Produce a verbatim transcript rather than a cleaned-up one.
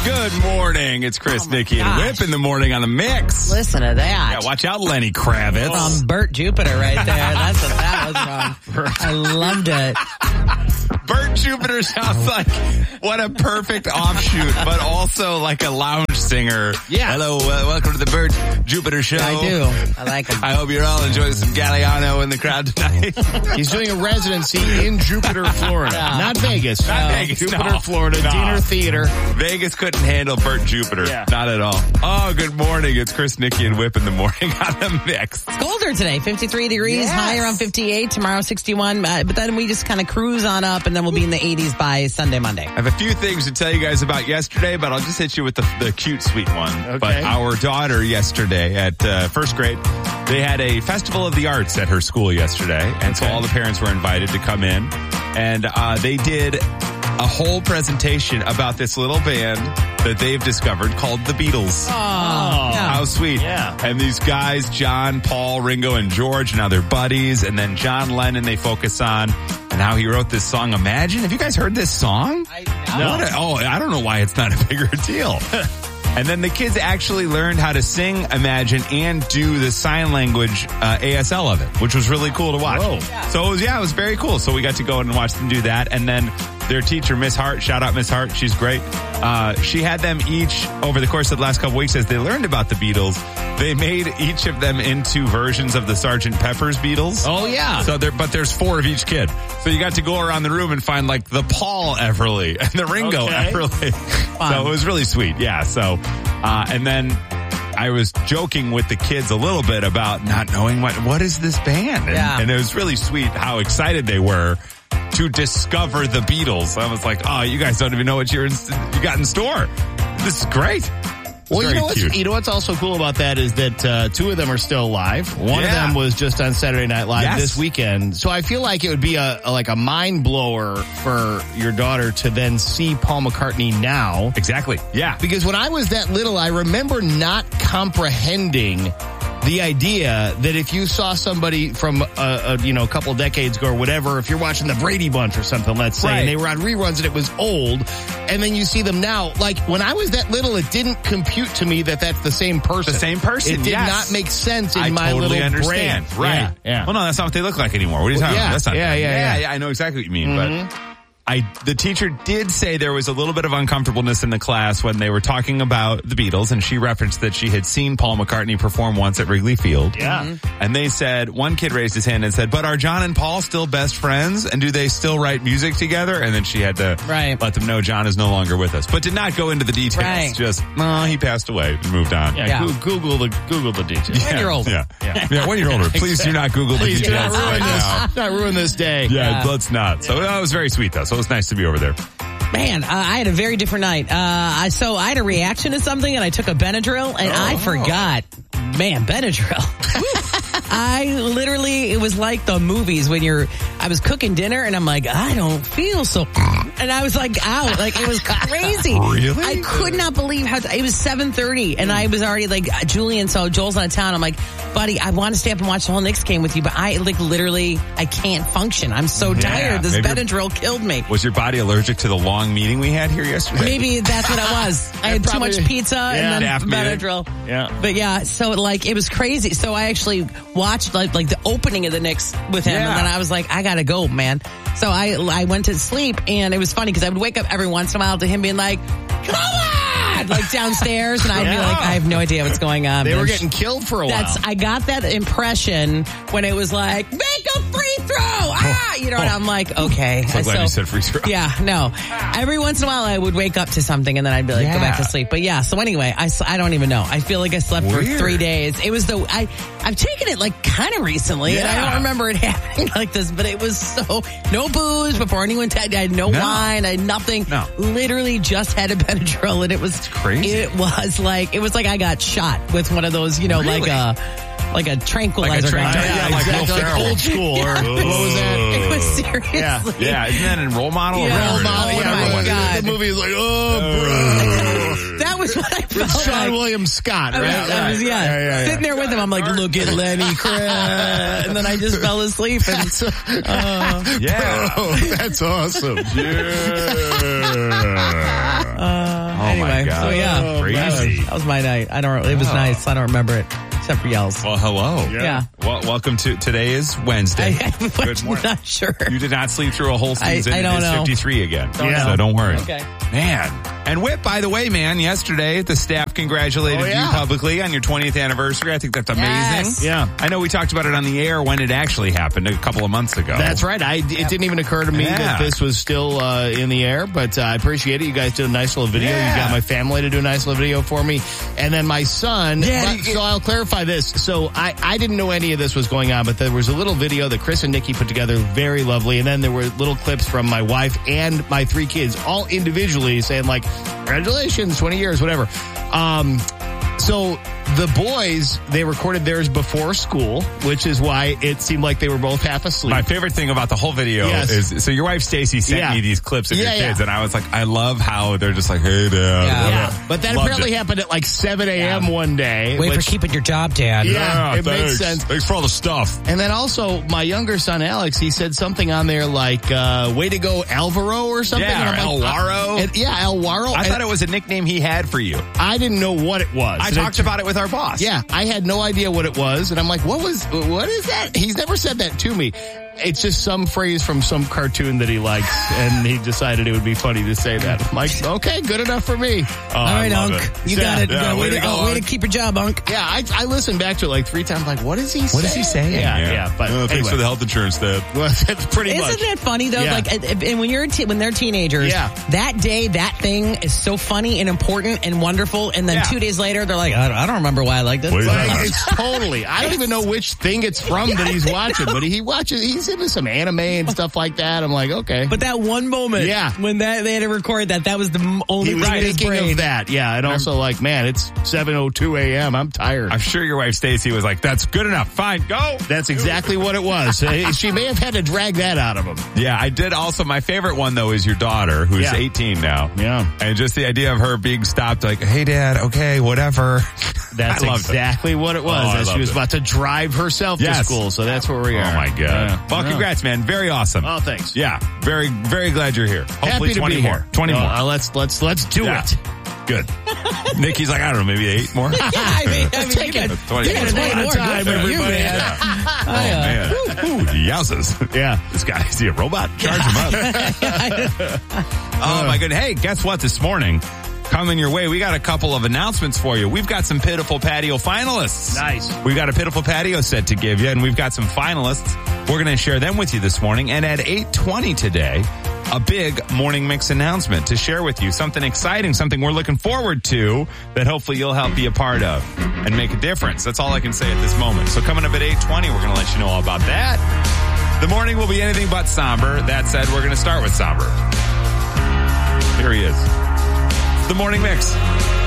Good morning. It's Chris, Oh Nikki, and Whip in the morning on the mix. Listen to that. Yeah, watch out, Lenny Kravitz. From Bert Jupiter right there. That's what that was from. I loved it. Bert Jupiter sounds like what a perfect offshoot, but also like a lounge singer. Yeah. Hello, uh, welcome to the Bert Jupiter Show. I do. I like him. I hope you're all enjoying some Galliano in the crowd tonight. He's doing a residency in Jupiter, Florida. Yeah. Not Vegas. Not No, Vegas, Jupiter, no. Florida. No. Diener Theater. Vegas couldn't handle Bert Jupiter. Yeah. Not at all. Oh, good morning. It's Chris, Nikki, and Whip in the morning on the mix. It's colder today, fifty-three degrees, Yes. high around fifty-eight, tomorrow sixty-one, uh, but then we just kind of cruise on up and then we'll be in the eighties by Sunday, Monday. I have a few things to tell you guys about yesterday, but I'll just hit you with the, the cute, sweet one. Okay. But our daughter yesterday at uh, first grade, they had a Festival of the Arts at her school yesterday, and so Okay. all the parents were invited to come in, and uh, they did a whole presentation about this little band that they've discovered called the Beatles. Oh, yeah. How sweet. Yeah. And these guys, John, Paul, Ringo, and George, now they're buddies. And then John Lennon, they focus on and how he wrote this song, Imagine. Have you guys heard this song? I, No. What a- oh, I don't know why it's not a bigger deal. And then the kids actually learned how to sing Imagine and do the sign language uh, A S L of it, which was really cool to watch. Whoa. Yeah. So it was, yeah, it was very cool. So we got to go in and watch them do that. And then their teacher, Miss Hart, shout out Miss Hart, she's great. Uh, she had them each, over the course of the last couple weeks, as they learned about the Beatles, they made each of them into versions of the Sergeant Pepper's Beatles. Oh, yeah. So there, but there's four of each kid. So you got to go around the room and find like the Paul Everly and the Ringo Okay. Everly. So it was really sweet. Yeah. So, uh, and then I was joking with the kids a little bit about not knowing what, what is this band? And, Yeah. and it was really sweet how excited they were to discover the Beatles. I was like, oh, you guys don't even know what you're in, you got in store. This is great. Well, you Very know, what's, cute. you know what's also cool about that is that uh, two of them are still alive. One Yeah. of them was just on Saturday Night Live Yes. this weekend. So I feel like it would be a, a like a mind blower for your daughter to then see Paul McCartney now. Exactly. Yeah. Because when I was that little, I remember not comprehending the idea that if you saw somebody from a, a you know a couple decades ago or whatever, if you're watching the Brady Bunch or something, let's say, Right. and they were on reruns and it was old, and then you see them now, like when I was that little, it didn't compute to me that that's the same person. The same person, It did yes. not make sense in I my totally little understand. brain. Right. Yeah. yeah. Well, no, that's not what they look like anymore. What are you Well, talking yeah. about? That's not. Yeah, yeah, yeah. I know exactly what you mean, but I, the teacher did say there was a little bit of uncomfortableness in the class when they were talking about the Beatles, and she referenced that she had seen Paul McCartney perform once at Wrigley Field. Yeah. Mhm. And they said, one kid raised his hand and said, but are John and Paul still best friends? And do they still write music together? And then she had to Right. let them know John is no longer with us, but did not go into the details. Right. Just, no, he passed away and moved on. Yeah, Yeah. Go- Google the Google the details. When you're older. Yeah. Yeah. Yeah, when you're older. Please do not Google the Please do details not ruin right now. this. Not ruin this day. Yeah, Yeah. let's not. So that was very sweet though. So it was nice to be over there. Man, uh, I had a very different night. Uh, I, so I had a reaction to something and I took a Benadryl and I Oh. forgot. Man, Benadryl. I literally, it was like the movies when you're, I was cooking dinner and I'm like, I don't feel so, and I was like out, like it was crazy. Really? I could not believe how, it was seven thirty and I was already like, Julian, so Joel's out of town. I'm like, buddy, I want to stay up and watch the whole Knicks game with you, but I like literally, I can't function. I'm so Yeah, tired. This maybe- Benadryl killed me. Was your body allergic to the long meeting we had here yesterday? Maybe that's what it was. I had too Probably- much pizza Yeah. and Staff then meeting. Benadryl. Yeah. But yeah, so like it was crazy. So I actually watched like like the opening of the Knicks with him, Yeah. and then I was like, I gotta go, man. So I I went to sleep, and it was funny because I would wake up every once in a while to him being like, "Come on!" like downstairs, and I'd be Yeah. like, I have no idea what's going on. They were And getting killed for a while. That's I got that impression when it was like, make a free throw, ah, you know, and I'm like, okay. So glad you said free throw. Yeah, no. Every once in a while I would wake up to something and then I'd be like, Yeah. go back to sleep. But yeah, so anyway, I, s- I don't even know. I feel like I slept for Weird. three days. It was the, I, I've taken it like kind of recently and I Yeah. don't remember it happening like this, but it was so, no booze before anyone, t- I had no, No. wine, I had nothing. No. Literally just had a Benadryl and it was crazy. It was like, it was like I got shot with one of those, you know, Really? like a, like a tranquilizer tranq- gun. yeah, like Will exactly. Like Ferrell. old school. Or what was that? It was seriously. Yeah. Yeah, isn't that in Role Model? or Yeah. whatever it Role is? Model, I don't yeah, know my what it is. God. The movie is like, oh, bro. That was what I felt With Sean like. William Scott, I was, right? I was, yeah, Yeah, yeah, yeah. sitting there with him. I'm like, look at Lenny Kravitz. And then I just fell asleep. And, uh, Yeah. Oh, that's awesome. Yeah. uh, Oh anyway. my anyway, God. so yeah, Oh, Crazy. that was my night. I don't. It was Oh. nice. I don't remember it except for yells. Well, hello. Yeah. Well, welcome to today is Wednesday. I, I'm Good morning. not sure. You did not sleep through a whole I- season. I don't it is know. fifty-three again. Don't Yeah. So know. don't worry. Okay. Man. And Whip, by the way, man, yesterday the staff congratulated Oh, yeah. you publicly on your twentieth anniversary. I think that's amazing. Yes. Yeah. I know we talked about it on the air when it actually happened a couple of months ago. That's right. I, it didn't even occur to me Yeah. that this was still uh, in the air, but uh, I appreciate it. You guys did a nice little video. Yeah. You got my family to do a nice little video for me. And then my son, Yeah, but- you- so I'll clarify this. So I, I didn't know any of this was going on, but there was a little video that Chris and Nikki put together, very lovely. And then there were little clips from my wife and my three kids, all individually saying like, congratulations, twenty years, whatever. Um, so the boys, they recorded theirs before school, which is why it seemed like they were both half asleep. My favorite thing about the whole video Yes. is, so your wife Stacy sent Yeah. me these clips of Yeah, your kids, yeah. and I was like, I love how they're just like, hey, Dad. Yeah. Yeah, but that Loved apparently it. happened at like seven a.m. Yeah. one day. Wait which- for keeping your job, Dad. Yeah, it makes thanks. sense. Thanks for all the stuff. And then also, my younger son Alex, he said something on there like, uh, way to go Alvaro or something. Yeah, and I'm or like, Alvaro. uh, and- yeah, Alvaro. I And thought it was a nickname he had for you. I didn't know what it was. I And talked it- about it with our boss. Yeah, I had no idea what it was. And I'm like, what was, what is that? He's never said that to me. It's just some phrase from some cartoon that he likes, and he decided it would be funny to say that. I'm like, okay, good enough for me. Oh, All I right, love Unc. it. You Yeah, got it. yeah, Yeah, way, way to, to go, oh, way to Unc. keep your job, Unc. Yeah, I, I listened back to it like three times. Like, what is he saying? What is he saying? Yeah, yeah. But Oh, thanks anyway. for the health insurance, Dad. Well, that's pretty Isn't much. that funny though? Yeah. Like, and and when you're a te- when they're teenagers, Yeah. that day, that thing is so funny and important and wonderful, and then Yeah. two days later, they're like, I don't, I don't remember why I like this. Wait, Like, Yeah. it's totally. I don't even know which thing it's from that he's watching, but he watches. He's into some anime and stuff like that. I'm like, okay. But that one moment, Yeah. when that they had to record that, that was the m- only he was thing in his thinking brain. of that. Yeah, and also like, man, it's seven oh two a.m. I'm tired. I'm sure your wife Stacy was like, that's good enough. Fine, go. That's exactly what it was. Uh, she may have had to drag that out of him. Yeah, I did also. My favorite one, though, is your daughter, who's Yeah. eighteen now. Yeah. And just the idea of her being stopped, like, hey, Dad, okay, whatever. That's I loved it. exactly what it was. Oh, I as she loved was it. about to drive herself to Yes. school. So that's where we are. Oh, my God. Yeah. Well, Yeah. congrats, man. Very awesome. Oh, thanks. Yeah, very, very glad you're here. Hopefully Happy to twenty be more. here. twenty Uh, more. uh, let's let's let's do Yeah. it. Good. Nikki's like, I don't know, maybe eight more? Yeah, I mean, I mean, Take you it. got, twenty you got more. twenty more. Time, Good for you, everybody. man. Yeah. I, Oh, uh, man. Ooh, yowzas. Yeah. This guy, is he a robot? Charge him up. Oh, my goodness. Hey, guess what? This morning, coming your way, we got a couple of announcements for you. We've got some Pitiful Patio finalists. Nice. We've got a Pitiful Patio set to give you, and we've got some finalists. We're going to share them with you this morning. And at eight twenty today, a big morning mix announcement to share with you. Something exciting, something we're looking forward to that hopefully you'll help be a part of and make a difference. That's all I can say at this moment. So coming up at eight twenty, we're going to let you know all about that. The morning will be anything but somber. That said, we're going to start with somber. Here he is. The Morning Mix.